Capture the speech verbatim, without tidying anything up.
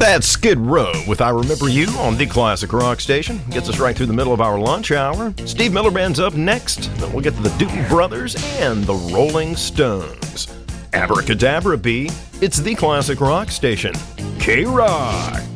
That's Skid Row with I Remember You on the Classic Rock Station. Gets us right through the middle of our lunch hour. Steve Miller Band's up next. Then we'll get to the Doobie Brothers and the Rolling Stones. Abracadabra, B. It's the Classic Rock Station. K-Rock.